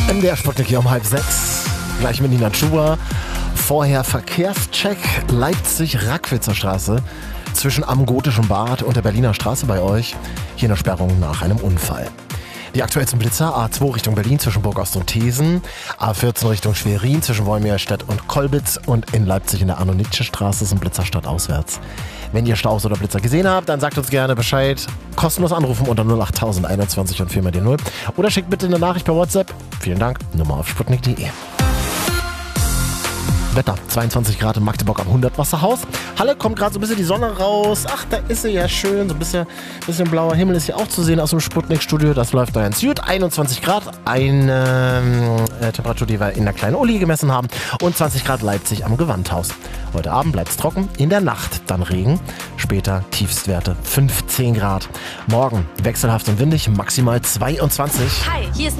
MDR Sputnik hier um 5:30. Gleich mit Nina Chuba. Vorher Verkehrscheck Leipzig-Rackwitzer Straße zwischen Am Gotischen Bad und der Berliner Straße bei euch. Hier eine Sperrung nach einem Unfall. Die aktuellsten Blitzer: A2 Richtung Berlin zwischen Burgost und Thesen, A14 Richtung Schwerin zwischen Wolmirstedt und Kolbitz und in Leipzig in der Arno-Nitsche-Straße ist ein Blitzer stadtauswärts. Wenn ihr Staus oder Blitzer gesehen habt, dann sagt uns gerne Bescheid. Kostenlos anrufen unter 08021 und 4 die 0. Oder schickt bitte eine Nachricht per WhatsApp. Vielen Dank. Nummer auf sputnik.de. Wetter, 22 Grad in Magdeburg am 100-Wasserhaus. Halle kommt gerade so ein bisschen die Sonne raus. Ach, da ist sie ja schön. So ein bisschen blauer Himmel ist hier auch zu sehen aus dem Sputnik-Studio. Das läuft da ins Süd. 21 Grad, eine Temperatur, die wir in der kleinen Uli gemessen haben. Und 20 Grad Leipzig am Gewandhaus. Heute Abend bleibt es trocken, in der Nacht dann Regen. Später Tiefstwerte 15 Grad. Morgen wechselhaft und windig, maximal 22. Hi, hier ist